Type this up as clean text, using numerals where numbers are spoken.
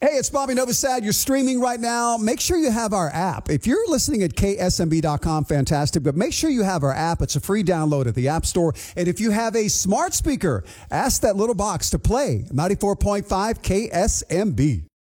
Hey, it's Bobby Novosad. You're streaming right now. Make sure you have our app. If you're listening at ksmb.com, fantastic. But make sure you have our app. It's a free download at the App Store. And if you have a smart speaker, ask that little box to play 94.5 KSMB.